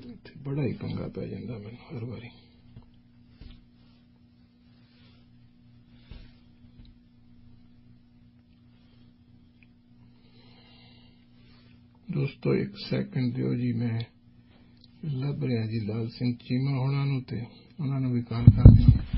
ਇੱਥੇ ਬੜਾ ਹੀ ਪੰਗਾ ਪੈ ਜਾਂਦਾ ਮੈਨੂੰ ਹਰ ਵਾਰੀ। ਦੋਸਤੋ 1 ਸੈਕਿੰਡ ਦਿਓ ਜੀ, ਮੈਂ ਲੱਭ ਰਿਹਾ ਜੀ ਲਾਲ ਸਿੰਘ ਚੀਮਾ ਹੋਣਾ ਨੂੰ, ਤੇ ਉਹਨਾਂ ਨੂੰ ਵੀ ਕਾਲ ਕਰਦੇ ਹਾਂ।